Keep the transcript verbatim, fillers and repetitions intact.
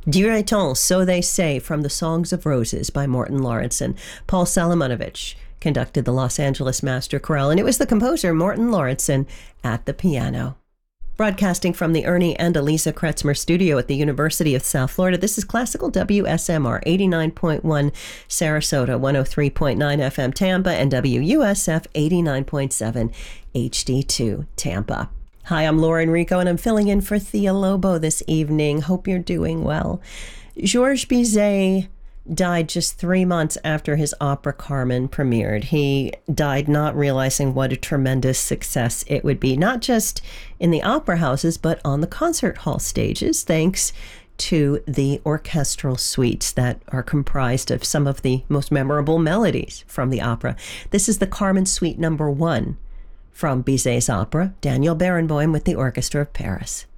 Dirait-on, So They Say, from The Songs of Roses by Morton Lawrenson. Paul Salomonovich conducted the Los Angeles Master Chorale, and it was the composer Morton Lawrenson at the piano. Broadcasting from the Ernie and Elisa Kretzmer studio at the University of South Florida, this is Classical W S M R eighty-nine point one Sarasota, one oh three point nine F M Tampa, and W U S F eighty-nine point seven H D two Tampa. Hi, I'm Laura Enrico, and I'm filling in for Thea Lobo this evening. Hope you're doing well. Georges Bizet died just three months after his opera Carmen premiered. He died not realizing what a tremendous success it would be, not just in the opera houses, but on the concert hall stages, thanks to the orchestral suites that are comprised of some of the most memorable melodies from the opera. This is the Carmen Suite number one from Bizet's opera, Daniel Barenboim with the Orchestra of Paris.